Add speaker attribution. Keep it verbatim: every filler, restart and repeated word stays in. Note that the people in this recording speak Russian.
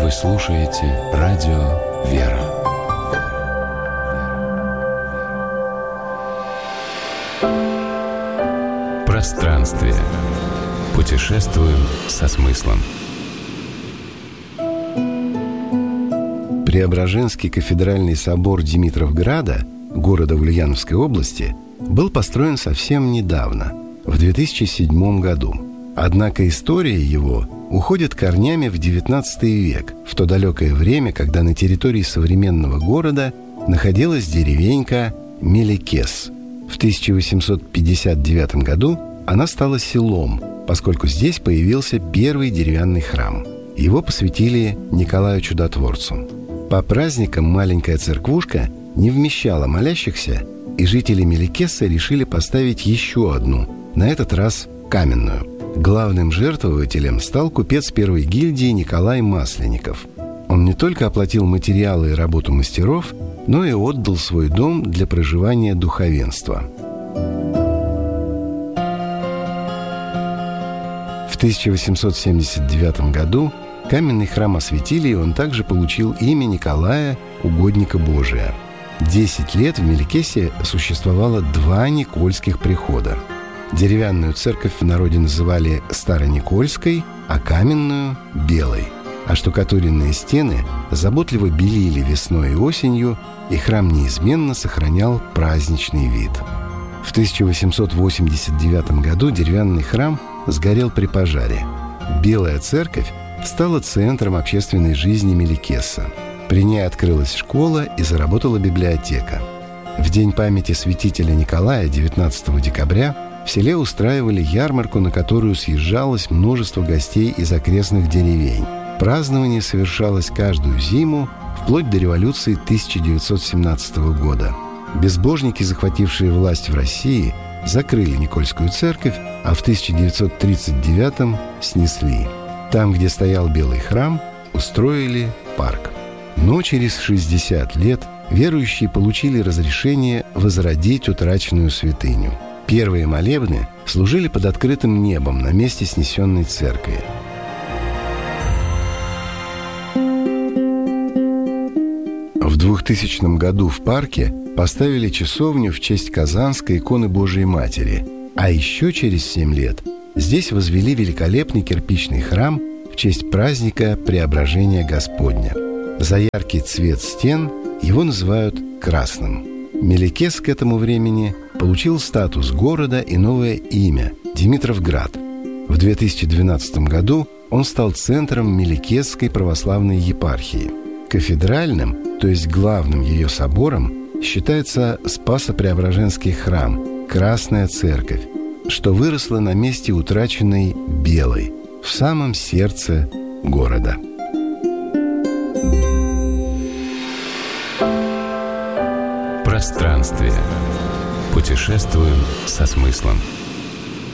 Speaker 1: Вы слушаете радио «Вера». Пространствие. Путешествуем со смыслом.
Speaker 2: Преображенский кафедральный собор Димитровграда, города в Ульяновской области, был построен совсем недавно, в две тысячи седьмом году. Однако история его уходит корнями в девятнадцатый век, в то далекое время, когда на территории современного города находилась деревенька Меликес. В тысяча восемьсот пятьдесят девятом году она стала селом, поскольку здесь появился первый деревянный храм. Его посвятили Николаю Чудотворцу. По праздникам маленькая церквушка не вмещала молящихся, и жители Меликеса решили поставить еще одну, на этот раз каменную. Главным жертвователем стал купец первой гильдии Николай Масленников. Он не только оплатил материалы и работу мастеров, но и отдал свой дом для проживания духовенства. В тысяча восемьсот семьдесят девятом году каменный храм осветили, и он также получил имя Николая, угодника Божия. Десять лет в Меликесе существовало два никольских прихода. Деревянную церковь в народе называли Староникольской, а каменную – Белой. Оштукатуренные стены заботливо белили весной и осенью, и храм неизменно сохранял праздничный вид. В тысяча восемьсот восемьдесят девятом году деревянный храм сгорел при пожаре. Белая церковь стала центром общественной жизни Меликеса. При ней открылась школа и заработала библиотека. В день памяти святителя Николая, девятнадцатого декабря, в селе устраивали ярмарку, на которую съезжалось множество гостей из окрестных деревень. Празднование совершалось каждую зиму, вплоть до революции тысяча девятьсот семнадцатого года. Безбожники, захватившие власть в России, закрыли Никольскую церковь, а в тысяча девятьсот тридцать девятом снесли. Там, где стоял Белый храм, устроили парк. Но через шестьдесят лет верующие получили разрешение возродить утраченную святыню. Первые молебны служили под открытым небом на месте снесенной церкви. В двухтысячном году в парке поставили часовню в честь Казанской иконы Божией Матери, а еще через семь лет здесь возвели великолепный кирпичный храм в честь праздника Преображения Господня. За яркий цвет стен его называют красным. Меликес к этому времени получил статус города и новое имя – Димитровград. В две тысячи двенадцатом году он стал центром Меликесской православной епархии. Кафедральным, то есть главным ее собором, считается Спасо-Преображенский храм, Красная Церковь, что выросло на месте утраченной Белой, в самом сердце города.
Speaker 1: Пространствие. Путешествуем со смыслом.